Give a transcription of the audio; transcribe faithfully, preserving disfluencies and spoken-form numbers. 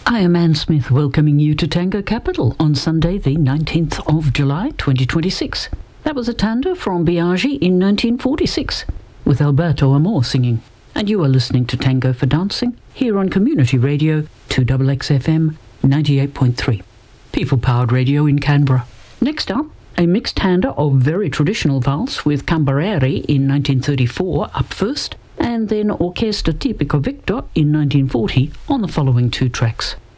I am Anne Smith, welcoming you to Tango Capital on Sunday the nineteenth of July twenty twenty-six. That was a tango from Biagi in nineteen forty-six, with Alberto Amor singing. And you are listening to Tango for Dancing, here on Community Radio, two X X F M ninety-eight point three. People-powered radio in Canberra. Next up, a mixed hander of very traditional valse with Cambareri in nineteen thirty-four up first, and then Orchestra Tipico Victor in nineteen forty on the following two tracks.